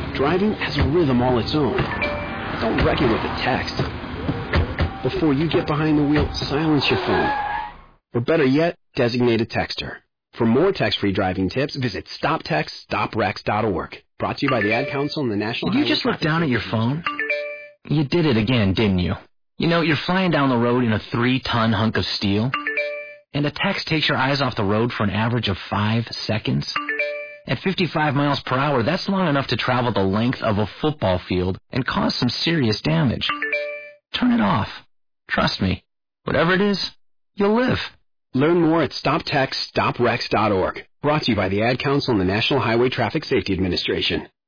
Driving has a rhythm all its own. Don't wreck it with a text. Before you get behind the wheel, silence your phone. Or better yet, designate a texter. For more text-free driving tips, visit stoptextstoprex.org. Brought to you by the Ad Council and the National Did you just look down at your phone? You did it again, didn't you? You know, you're flying down the road in a 3-ton hunk of steel, and a text takes your eyes off the road for an average of 5 seconds. At 55 miles per hour, that's long enough to travel the length of a football field and cause some serious damage. Turn it off. Trust me. Whatever it is, you'll live. Learn more at stoptextstoprex.org. Brought to you by the Ad Council and the National Highway Traffic Safety Administration.